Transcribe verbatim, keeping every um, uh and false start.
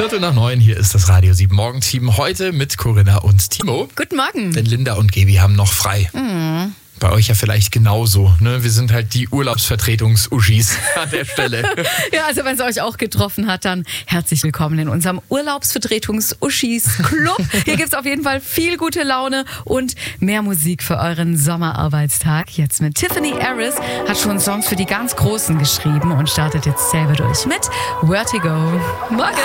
Viertel nach neun, hier ist das Radio sieben Morgenteam. Heute mit Corinna und Timo. Guten Morgen. Denn Linda und Gaby haben noch frei. Mhm. Bei euch ja vielleicht genauso. Ne? Wir sind halt die Urlaubsvertretungs-Uschis an der Stelle. Ja, also wenn es euch auch getroffen hat, dann herzlich willkommen in unserem Urlaubsvertretungs-Uschis-Club. Hier gibt es auf jeden Fall viel gute Laune und mehr Musik für euren Sommerarbeitstag. Jetzt mit Tiffany Harris, hat schon Songs für die ganz Großen geschrieben und startet jetzt selber durch mit Vertigo. Morgen!